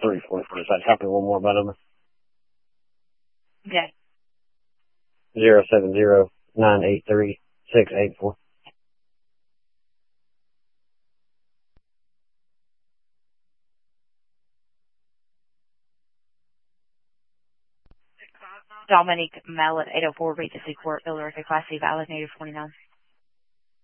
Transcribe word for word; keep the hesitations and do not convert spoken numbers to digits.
three four four. If I copy one more by number. Okay. Zero seven zero nine eight three six eight four. Dominic Mallet, eight oh four Regency Court, Villa Rica, Class C, valid, native twenty-nine.